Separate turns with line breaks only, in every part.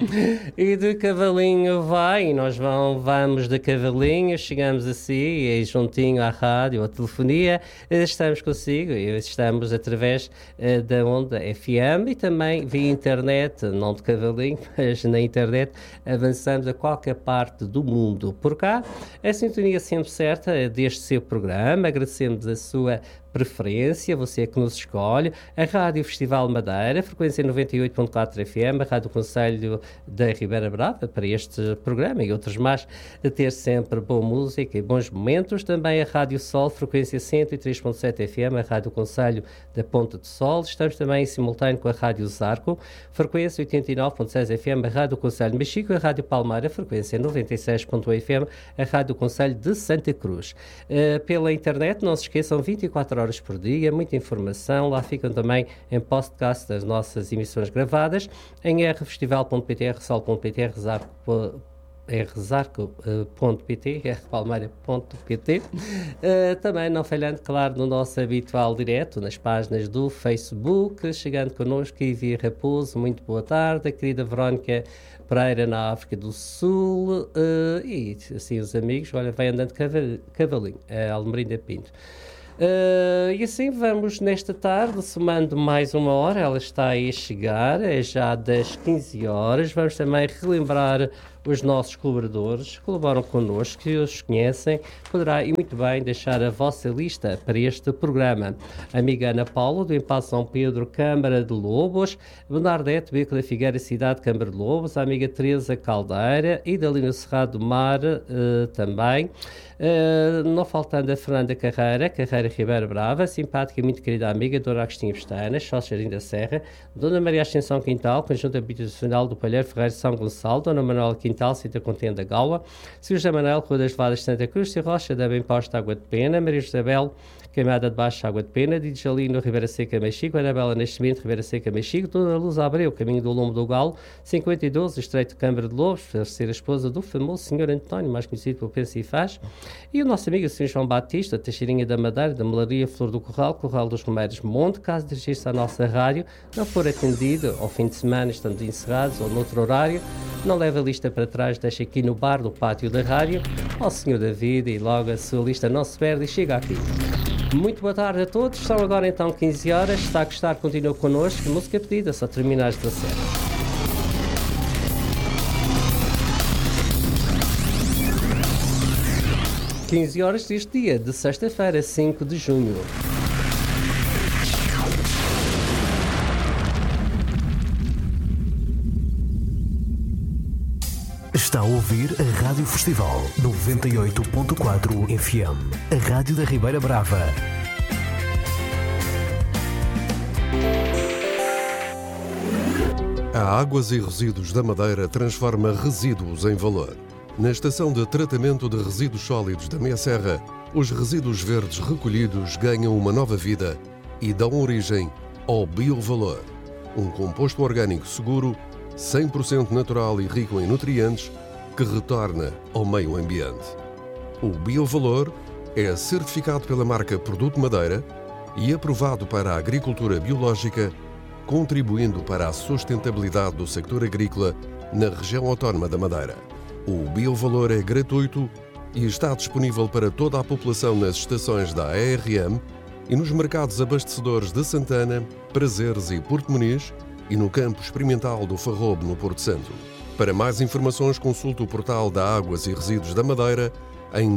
E de cavalinho vai, e nós vamos de cavalinho, chegamos assim, e juntinho à rádio, à telefonia, estamos consigo, e estamos através da onda FM e também via internet, não de cavalinho, mas na internet, avançamos a qualquer parte do mundo. Por cá, a sintonia sempre certa deste seu programa, agradecemos a sua preferência, você é que nos escolhe, a Rádio Festival Madeira, frequência 98.4 FM, a Rádio Conselho da Ribeira Brava, para este programa e outros mais, a ter sempre boa música e bons momentos. Também a Rádio Sol, frequência 103.7 FM, a Rádio Conselho da Ponta do Sol. Estamos também em simultâneo com a Rádio Zarco, frequência 89.6 FM, a Rádio Conselho de Mexico, a Rádio Palmeira, frequência 96.1 FM, a Rádio Conselho de Santa Cruz. Pela internet, não se esqueçam, 24 horas por dia, muita informação, lá ficam também em podcast das nossas emissões gravadas, em rfestival.pt, rsol.pt, rzarco.pt, rpalmeira.pt, também não falhando, claro, no nosso habitual direto, nas páginas do Facebook, chegando connosco e via Raposo, muito boa tarde, a querida Verónica Pereira na África do Sul, e assim os amigos, olha, vai andando cavalinho, a Almerinda Pinto. E assim vamos nesta tarde, somando mais uma hora, ela está aí a chegar, é já das 15 horas, vamos também relembrar os nossos colaboradores que colaboram connosco, que os conhecem, poderá e muito bem deixar a vossa lista para este programa. A amiga Ana Paula, do Impasse São Pedro, Câmara de Lobos, Bernardete, Beco da Figueira, Cidade, Câmara de Lobos, a amiga Teresa Caldeira e da linha Cerrado do Mar também. Não faltando a Fernanda Carreira Ribeira Brava, simpática e muito querida amiga, Dona Agostinho Pestanas, sócia da Serra, Dona Maria Ascensão Quintal, Conjunto Habitacional do Palheiro Ferreira São Gonçalo, Dona Manuela Quintal, Cita Contente da Gaula, Sr. José Manuel, Rua das Vadas de Santa Cruz, Sr. Rocha da Bem-Posta, Água de Pena, Maria Isabel, Queimada de Baixo, Água de Pena, Dijalino, Ribeira Seca, Mexico, Anabela Nascimento, Ribeira Seca, Mexico, Dona Luz Abreu, Caminho do Lombo do Galo, 52, Estreito Câmara de Lobos, terceira esposa do famoso Sr. António, mais conhecido por Pensa e Faz, e o nosso amigo Sr. João Batista, Teixeirinha da Madeira, da Melaria, Flor do Corral, Corral dos Romeiros Monte, caso dirigir-se à nossa rádio, não for atendido ao fim de semana, estamos encerrados ou noutro horário, não leva a lista para trás, deixa aqui no bar, no pátio da rádio, ao Senhor da Vida, e logo a sua lista não se perde e chega aqui. Muito boa tarde a todos, são agora então 15 horas, está a gostar, continua connosco, música pedida, só termina às 17. Quinze horas deste dia, de sexta-feira, 5 de junho.
Está a ouvir a Rádio Festival 98.4 FM, a Rádio da Ribeira Brava.
A Águas e Resíduos da Madeira transforma resíduos em valor. Na estação de tratamento de resíduos sólidos da Meia Serra, os resíduos verdes recolhidos ganham uma nova vida e dão origem ao biovalor, um composto orgânico seguro, 100% natural e rico em nutrientes, que retorna ao meio ambiente. O biovalor é certificado pela marca Produto Madeira e aprovado para a agricultura biológica, contribuindo para a sustentabilidade do sector agrícola na região autónoma da Madeira. O biovalor é gratuito e está disponível para toda a população nas estações da ARM e nos mercados abastecedores de Santana, Prazeres e Porto Muniz e no campo experimental do Farrobo, no Porto Santo. Para mais informações, consulte o portal da Águas e Resíduos da Madeira em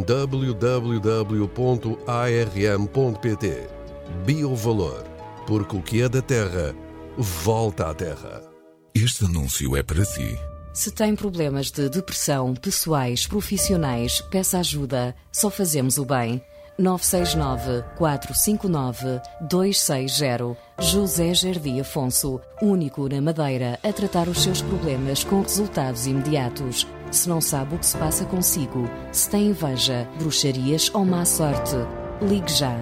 www.arm.pt. Biovalor, porque o que é da terra, volta à terra.
Este anúncio é para si.
Se tem problemas de depressão, pessoais, profissionais, peça ajuda. Só fazemos o bem. 969-459-260. José Jardim Afonso, único na Madeira a tratar os seus problemas com resultados imediatos. Se não sabe o que se passa consigo, se tem inveja, bruxarias ou má sorte, ligue já.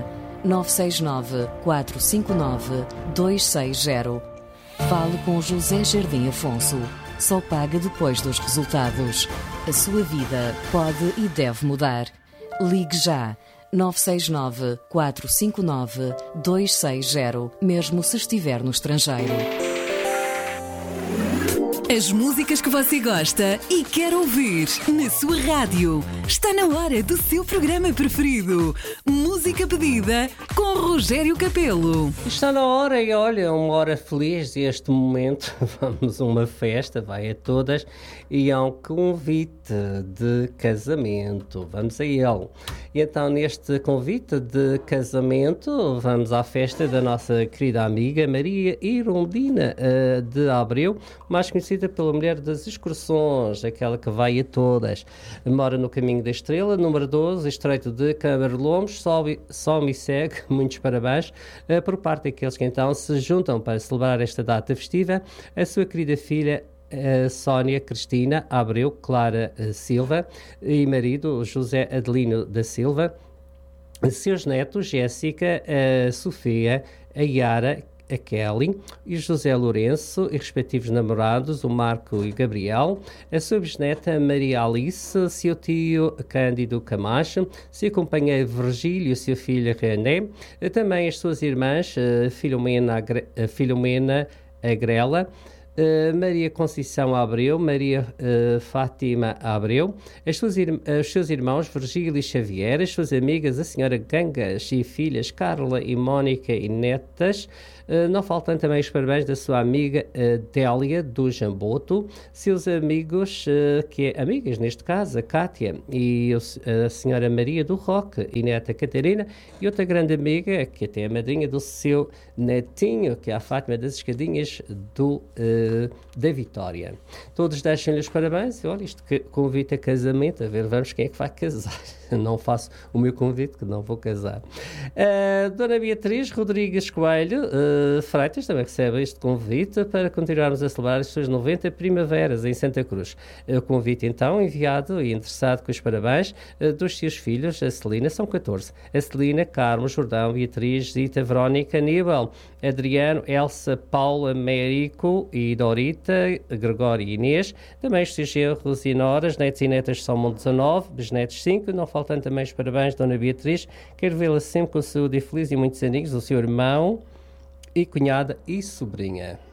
969-459-260. Fale com José Jardim Afonso. Só paga depois dos resultados. A sua vida pode e deve mudar. Ligue já. 969-459-260, mesmo se estiver no estrangeiro.
As músicas que você gosta e quer ouvir na sua rádio. Está na hora do seu programa preferido. Música pedida com Rogério Capelo.
Está na hora e olha, uma hora feliz este momento. Vamos a uma festa, vai a todas, e há um convite de casamento. Vamos a ele. E então, neste convite de casamento, vamos à festa da nossa querida amiga Maria Irondina de Abreu, mais conhecida pela mulher das excursões, aquela que vai a todas. Mora no Caminho da Estrela, número 12, Estreito de Câmara-Lombos, só me segue. Muitos parabéns por parte daqueles que então se juntam para celebrar esta data festiva. A sua querida filha Sónia Cristina Abreu Clara Silva e marido José Adelino da Silva, seus netos Jéssica, Sofia, a Yara, a Kelly e José Lourenço e respectivos namorados, o Marco e o Gabriel, a sua bisneta Maria Alice, seu tio Cândido Camacho, seu companheiro Virgílio, seu filho René, também as suas irmãs Filomena Agrela, Maria Conceição Abreu, Maria Fátima Abreu, os seus irmãos Virgílio e Xavier, as suas amigas, a senhora Gangas e filhas Carla e Mónica e netas, não faltam também os parabéns da sua amiga Délia do Jamboto, seus amigos, amigas neste caso, a Cátia e a senhora Maria do Roque e neta Catarina, e outra grande amiga, que até é a madrinha do seu netinho, que é a Fátima das Escadinhas da Vitória. Todos deixam-lhe os parabéns. Olha, isto convite a casamento, a ver, vamos quem é que vai casar. Não faço o meu convite, que não vou casar. Dona Beatriz Rodrigues Coelho Freitas também recebe este convite para continuarmos a celebrar as suas 90 primaveras em Santa Cruz. O convite, então, enviado e interessado com os parabéns dos seus filhos, a Celina, são 14. A Celina, Carmo, Jordão, Beatriz, Zita, Verónica, Aníbal, Adriano, Elsa, Paula, Mérico e Dorita, Gregório e Inês. Também os seus genros e noras, netos e netas somam 19, bisnetos 5, não faltando também os parabéns, Dona Beatriz. Quero vê-la sempre com saúde e feliz e muitos aninhos, o seu irmão e cunhada e sobrinha.